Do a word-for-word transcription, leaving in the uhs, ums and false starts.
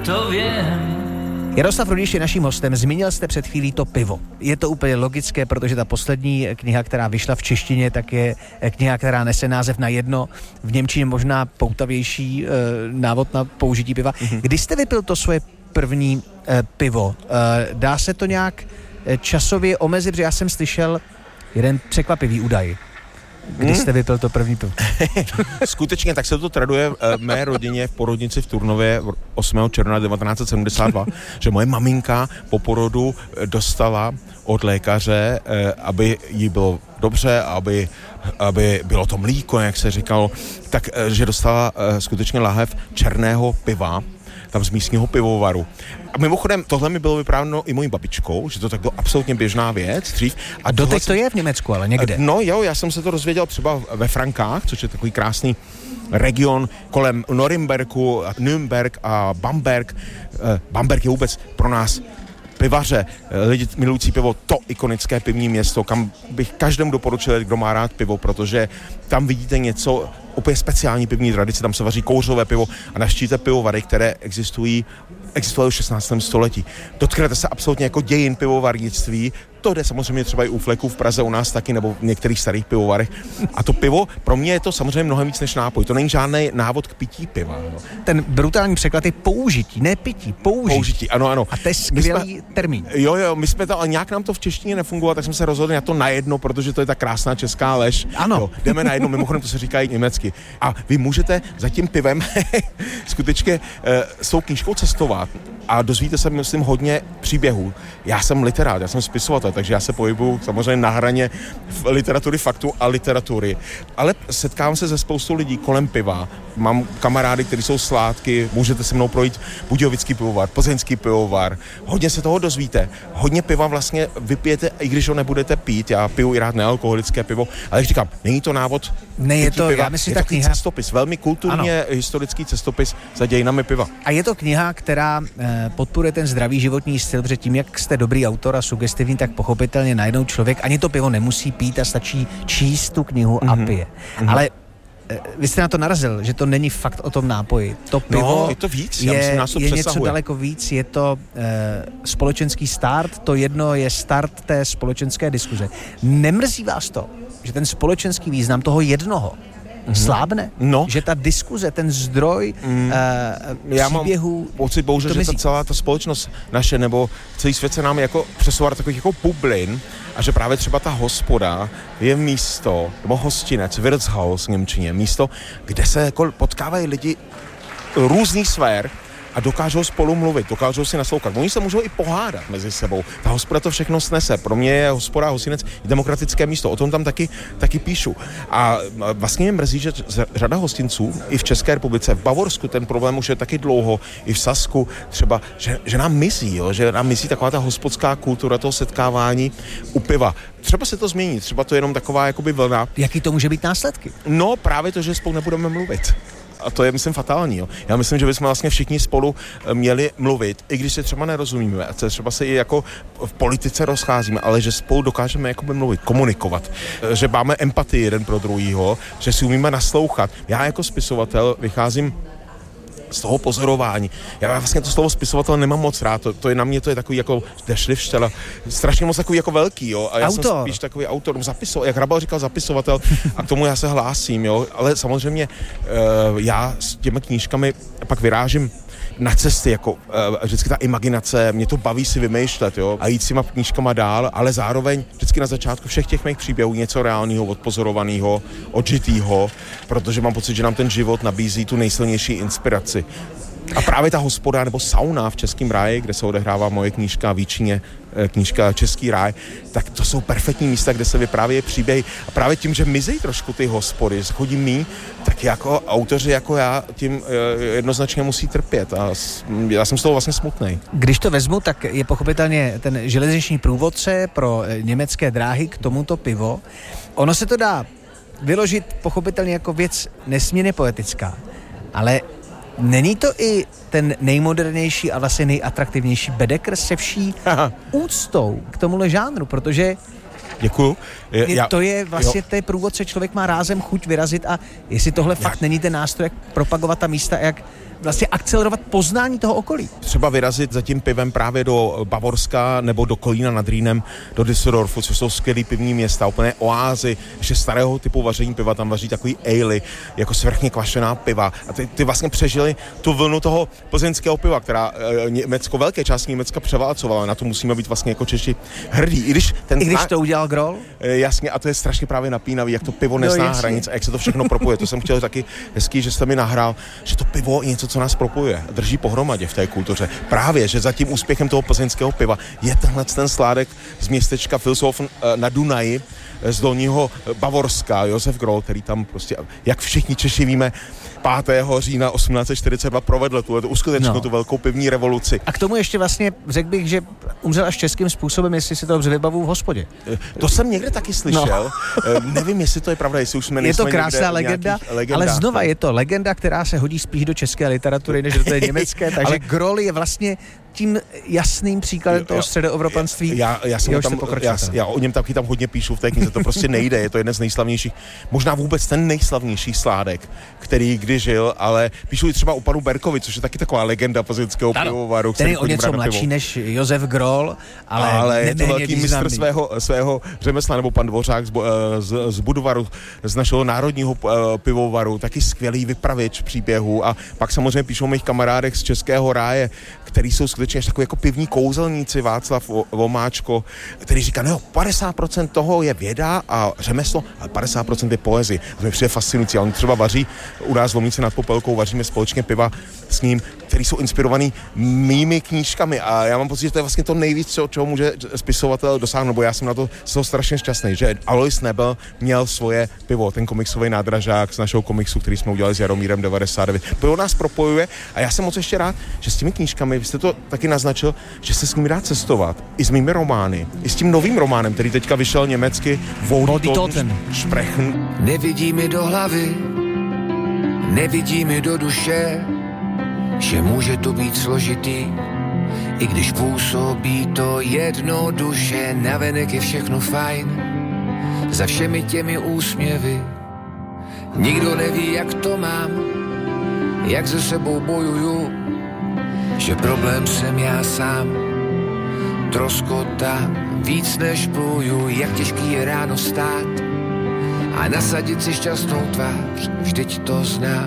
to vím. Jaroslav Rudiš je naším hostem. Zmínil jste před chvílí to pivo. Je to úplně logické, protože ta poslední kniha, která vyšla v češtině, tak je kniha, která nese název Na jedno. V němčině možná poutavější e, návod na použití piva. Mm-hmm. Kdy jste vypil to svoje první e, pivo? E, dá se to nějak časově omezit, protože já jsem slyšel jeden překvapivý údaj. Kdy jste vypil to první pivo? Skutečně, tak se to traduje v mé rodině v porodnici v Turnově osmého června devatenáct set sedmdesát dva, že moje maminka po porodu dostala od lékaře, aby jí bylo dobře, aby, aby bylo to mlíko, jak se říkalo, tak, že dostala skutečně láhev černého piva, tam z místního pivovaru. A mimochodem, tohle mi bylo vyprávěno i mojí babičkou, že to tak bylo absolutně běžná věc dřív. A doteď to je v Německu, ale někde. No jo, já jsem se to dozvěděl třeba ve Frankách, což je takový krásný region kolem Norimberku, Nürnberg a Bamberg. Bamberg je vůbec pro nás pivaře, lidi milující pivo, to ikonické pivní město, kam bych každému doporučil, kdo má rád pivo, protože tam vidíte něco úplně speciální pivní tradice, tam se vaří kouřové pivo a navštívíte pivovary, které existují existovaly v šestnáctém století. Dotknete se absolutně jako dějin pivovarnictví. To jde samozřejmě třeba i u Fleku v Praze u nás taky, nebo v některých starých pivovarech. A to pivo, pro mě je to samozřejmě mnohem víc než nápoj. To není žádný návod k pití piva. No. Ten brutální překlad je použití, ne pití, použití. Použití, ano, ano. A to je skvělý jsme, termín. Jo, jo, my jsme to, ale nějak nám to v češtině nefungovalo, tak jsme se rozhodli na to na jedno, protože to je ta krásná česká lež. Ano. Jo, jdeme na jedno, mimochodem to se říká i německy. A vy můžete za tím pivem skutečně e, s tou knížkou cestovat a dozvíte se, myslím, hodně příběhů. Já jsem literát, já jsem spisovatel, takže já se pohybuju samozřejmě na hraně literatury faktu a literatury. Ale setkávám se se spoustou lidí kolem piva. Mám kamarády, kteří jsou sládky, můžete se mnou projít Budějovický pivovar, Plzeňský pivovar. Hodně se toho dozvíte. Hodně piva vlastně vypijete, i když ho nebudete pít. Já piju i rád nealkoholické pivo, ale jak říkám, není to návod. Ne, je to, piva, já myslím, je to kniha... cestopis, velmi kulturně ano. Historický cestopis za dějinami piva. A je to kniha, která eh, podporuje ten zdravý životní styl, protože tím, jak jste dobrý autor a sugestivní, tak pochopitelně najednou člověk ani to pivo nemusí pít a stačí číst tu knihu mm-hmm. a pije. Mm-hmm. Ale eh, vy jste na to narazil, že to není fakt o tom nápoji. To pivo no, je, to víc. je, myslím, nás to je přesahuje. něco daleko víc, je to eh, společenský start, to jedno je start té společenské diskuze. Nemrzí vás to, že ten společenský význam toho jednoho Mm-hmm. slábne? No. Že ta diskuze, ten zdroj mm. uh, Já příběhů... mám pocit, bohužel, že ta celá ta společnost naše, nebo celý svět se nám jako přesouvá do takových jako bublin a že právě třeba ta hospoda je místo, nebo hostinec, Wirtshaus v němčině, místo, kde se jako potkávají lidi různých sfér a dokážou spolu mluvit, dokážou si naslouchat. Oni se můžou i pohádat mezi sebou. Ta hospoda to všechno snese. Pro mě je hospoda a hostinec demokratické místo. O tom tam taky, taky píšu. A vlastně mě mrzí, že řada hostinců i v České republice, v Bavorsku ten problém už je taky dlouho, i v Sasku třeba, že, že nám mizí, jo? Že nám mizí taková ta hospodská kultura toho setkávání u piva. Třeba se to změní, třeba to je jenom taková jakoby vlna. Jaký to může být následky? No právě to, že spolu nebudeme mluvit. A to je, myslím, fatální. Jo. Já myslím, že bychom vlastně všichni spolu měli mluvit, i když se třeba nerozumíme, a třeba se i jako v politice rozcházíme, ale že spolu dokážeme jakoby mluvit, komunikovat, že máme empatii jeden pro druhýho, že si umíme naslouchat. Já jako spisovatel vycházím z toho pozorování. Já vlastně to slovo spisovatel nemám moc rád, to, to je na mě, to je takový jako dešliftštela, strašně moc takový jako velký, jo. A já autor. jsem spíš takový autor, zapisovatel, jak Hrabal říkal zapisovatel, a k tomu já se hlásím, jo. Ale samozřejmě uh, já s těmi knížkami pak vyrážím na cesty, jako uh, vždycky ta imaginace, mě to baví si vymýšlet, jo, a jít s těma knížkama dál, ale zároveň vždycky na začátku všech těch mých příběhů něco reálného, odpozorovaného, odžitého, protože mám pocit, že nám ten život nabízí tu nejsilnější inspiraci. A právě ta hospoda nebo sauna v Českém ráji, kde se odehrává moje knížka Výčině, knížka Český ráj, tak to jsou perfektní místa, kde se vyprávějí příběhy. A právě tím, že mizí trošku ty hospody, chodí mý, tak jako autoři jako já tím jednoznačně musí trpět. A já jsem z toho vlastně smutnej. Když to vezmu, tak je pochopitelně ten železniční průvodce pro německé dráhy k tomuto pivo. Ono se to dá vyložit pochopitelně jako věc nesmírně poetická, ale není to i ten nejmodernější a vlastně nejatraktivnější Bedekr se vší úctou k tomuhle žánru, protože Děkuju. Je, je, já, to je vlastně jo. té průvodce, člověk má rázem chuť vyrazit a jestli tohle fakt já. není ten nástroj, jak propagovat ta místa, jak vlastně akcelerovat poznání toho okolí. Třeba vyrazit za tím pivem právě do Bavorska nebo do Kolína nad Rýnem, do Düsseldorfu, což jsou skvělý pivní města, úplně oázy, že starého typu vaření piva, tam vaří takový ale, jako svrchně kvašená piva. A ty, ty vlastně přežili tu vlnu toho plzeňského piva, která e, Německo, velké části Německa převálcovala. Na to musíme být vlastně jako Češi hrdí. I když, ten I když to udělal Groll? E, jasně, a to je strašně právě napínavý, jak to pivo nezná no, hranic a jak se to všechno propojuje. To jsem chtěl taky hezký, že jste mi nahrál, že to pivo je něco, co nás propojuje, drží pohromadě v té kultuře. Právě, že za tím úspěchem toho plzeňského piva je tenhle ten sládek z městečka Vilshofen na Dunaji, z dolního Bavorska, Josef Groll, který tam prostě, jak všichni Češi víme, pátého října osmnáct set čtyřicet dva provedl tu, tu uskutečnou, no. tu velkou pivní revoluci. A k tomu ještě vlastně řekl bych, že umřel až českým způsobem, jestli si to dobře vybavu v hospodě. To jsem někde taky slyšel. No. Nevím, jestli to je pravda, jestli už jsme Je to krásná legenda, ale znova je to legenda, která se hodí spíš do české literatury, než do té německé, takže ale Groll je vlastně tím jasným příkladem toho středoevropanství. Já, já, jsem tam, já, já o něm taky tam hodně píšu v té knize, to prostě nejde, je to jeden z nejslavnějších, možná vůbec ten nejslavnější sládek, který kdy žil, ale píšu i třeba o panu Berkovi, což je taky taková legenda plzeňského pivovaru. Ten je o něco mladší než Josef Groll, ale, ale je to velký mistr svého, svého řemesla, nebo pan Dvořák z, z, z Budovaru, z našeho národního pivovaru, taky skvělý vypravěč příběhů a pak samozřejmě píšou o mých kamarádech z Českého ráje, který jsou skutečně až takový jako pivní kouzelníci, Václav Vomáčko, který říká, no padesát procent toho je věda a řemeslo, ale padesát procent je poezie. A to mi přijde fascinující. A on třeba vaří, u nás v Lomnici nad Popelkou vaříme společně piva s ním, který jsou inspirovaný mými knížkami a já mám pocit, že to je vlastně to nejvíc, čeho může spisovatel dosáhnout, bo já jsem na to jsem strašně šťastný, že Alois Nebel měl svoje pivo, ten komiksový nádražák z našeho komiksu, který jsme udělali s Jaromírem devadesát devět. Pivo nás propojuje a já jsem moc ještě rád, že s těmi knížkami, vy jste to taky naznačil, že se s nimi dá cestovat i s mými romány, i s tím novým románem, který teďka vyšel německy, Wohltoten Sprechen. Nevidí mi do hlavy, nevidí mi do duše, že může to být složitý, i když působí to jednoduše, navenek je všechno fajn, za všemi těmi úsměvy. Nikdo neví, jak to mám, jak se sebou bojuju, že problém jsem já sám, troskota víc než pluju, jak těžký je ráno stát a nasadit si šťastnou tvář, vždyť to znám.